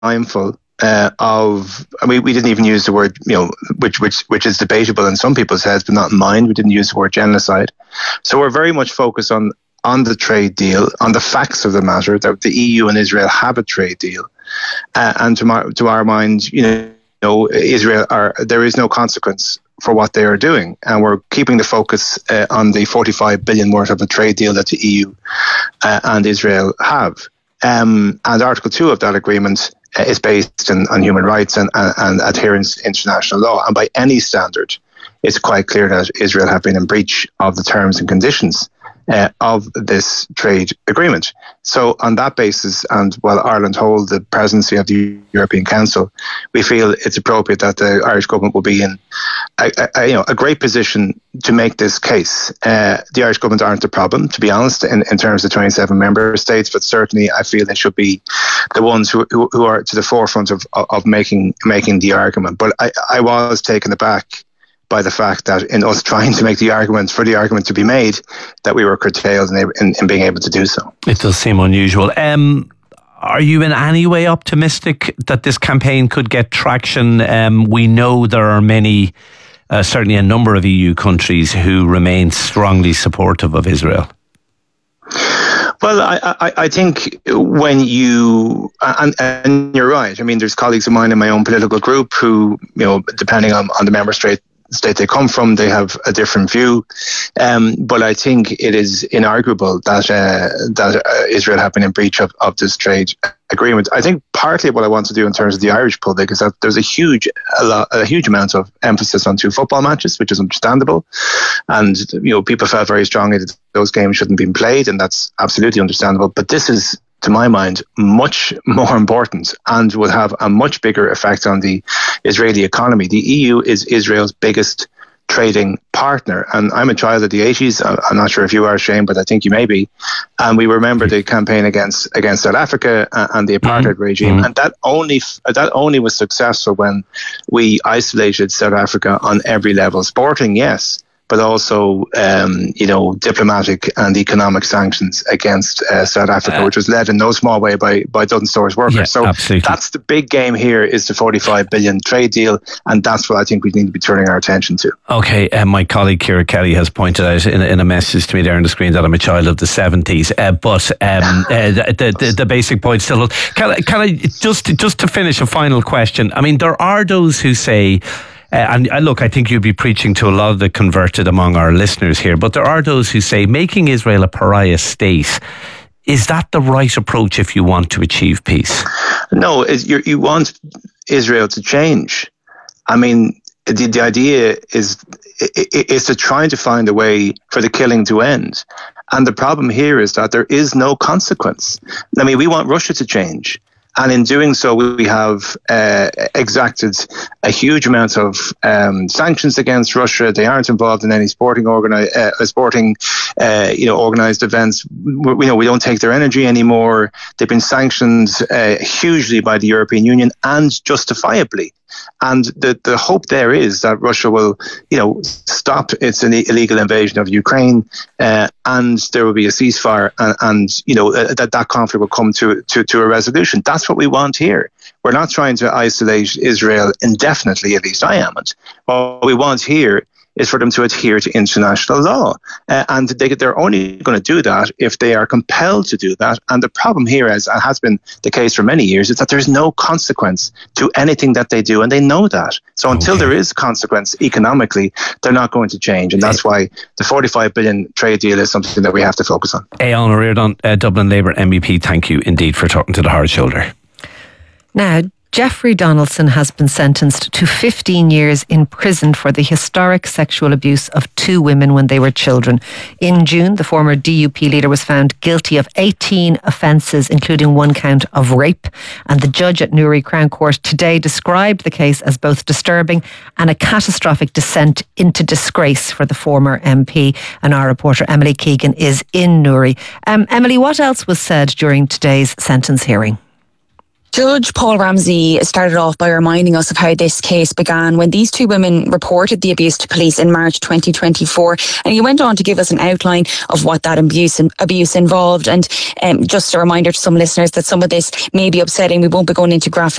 mindful we didn't even use the word, which is debatable in some people's heads, but not in mine. We didn't use the word genocide. So we're very much focused on the trade deal, on the facts of the matter, that the EU and Israel have a trade deal. And to our mind, Israel there is no consequence for what they are doing. And we're keeping the focus on the 45 billion worth of a trade deal that the EU and Israel have. And Article 2 of that agreement is based on human rights and adherence to international law. And by any standard, it's quite clear that Israel have been in breach of the terms and conditions of this trade agreement. So on that basis, and while Ireland hold the presidency of the European Council, we feel it's appropriate that the Irish government will be in a great position to make this case. The Irish government aren't the problem, to be honest, in terms of 27 member states, but certainly I feel they should be the ones who are to the forefront of making the argument. But I was taken aback by the fact that in us trying to make the argument to be made, that we were curtailed in being able to do so. It does seem unusual. Are you in any way optimistic that this campaign could get traction? We know there are many, certainly a number of EU countries who remain strongly supportive of Israel. Well, I think when and you're right. I mean, there's colleagues of mine in my own political group who, depending on the member state they come from, they have a different view. But I think it is inarguable that Israel have been in breach of this trade agreement. I think partly what I want to do in terms of the Irish public is that there's a huge amount of emphasis on 2 football matches, which is understandable. And, people felt very strongly that those games shouldn't be played, and that's absolutely understandable. But this is, to my mind, much more important and will have a much bigger effect on the Israeli economy. The EU is Israel's biggest trading partner, and I'm a child of the 80s. I'm not sure if you are, Shane, but I think you may be. And we remember the campaign against South Africa and the apartheid regime, and that only was successful when we isolated South Africa on every level. Sporting, yes, but also, diplomatic and economic sanctions against South Africa, which was led in no small way by Duddon Stores workers. Yeah, so absolutely. That's the big game here, is the 45 billion trade deal, and that's what I think we need to be turning our attention to. Okay, my colleague Ciara Kelly has pointed out in a message to me there on the screen that I'm a child of the 70s, but the basic point still. Can I just to finish, a final question? I mean, there are those who say, and look, I think you'd be preaching to a lot of the converted among our listeners here, but there are those who say making Israel a pariah state, is that the right approach if you want to achieve peace? No, you want Israel to change. I mean, the idea is to try to find a way for the killing to end. And the problem here is that there is no consequence. I mean, we want Russia to change. And in doing so, we have exacted a huge amount of sanctions against Russia. They aren't involved in any organized events. We don't take their energy anymore. They've been sanctioned hugely by the European Union, and justifiably. And the hope there is that Russia will, stop its illegal invasion of Ukraine, and there will be a ceasefire, and that conflict will come to a resolution. That's what we want here. We're not trying to isolate Israel indefinitely, at least I haven't. What we want here is for them to adhere to international law. And they're only going to do that if they are compelled to do that. And the problem here, as has been the case for many years, is that there's no consequence to anything that they do, and they know that. So until there is consequence economically, they're not going to change. And that's why the 45 billion trade deal is something that we have to focus on. Alan Reardon, Dublin Labour MEP, thank you indeed for talking to The Hard Shoulder. Now, Jeffrey Donaldson has been sentenced to 15 years in prison for the historic sexual abuse of 2 women when they were children. In June, the former DUP leader was found guilty of 18 offences, including 1 count of rape. And the judge at Newry Crown Court today described the case as both disturbing and a catastrophic descent into disgrace for the former MP. And our reporter Emily Keegan is in Newry. Emily, what else was said during today's sentence hearing? Judge Paul Ramsey started off by reminding us of how this case began when these two women reported the abuse to police in March 2024, and he went on to give us an outline of what that abuse involved. And just a reminder to some listeners that some of this may be upsetting. We won't be going into graphic